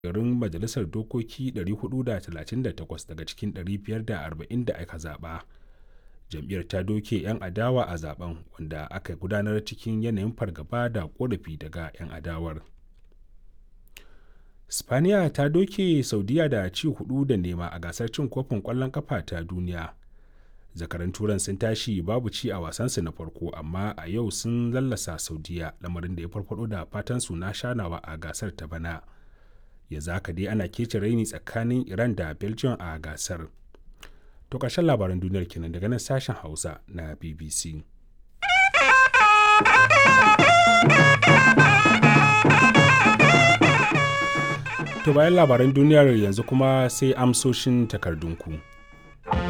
garin majalisar dokoki 438 daga cikin 540 da aka zaɓa. Jam'iyyar ta doke 'yan adawa a zaben, wanda aka gudanar cikin yanayin fargaba da ƙorafi daga 'yan adawar. Spaniya ta doke Saudiya da ci 4-0 a gasar cin kofin ƙwallon ƙafa ta duniya. Zakaran turan sun tashi babu ci a wasansu na farko, amma a yau sun lallasa Saudiya, lamarin da ya farfado da fatansu na shanawa a gasar ta bana. Yanzu haka dai ana kece raini tsakanin Iran da Belgium a gasar. To ƙarshen labaran duniyar kenan daga nan sashen Hausa na BBC. To bayan labaran duniyar yanzu kuma sai amsoshin takardunku.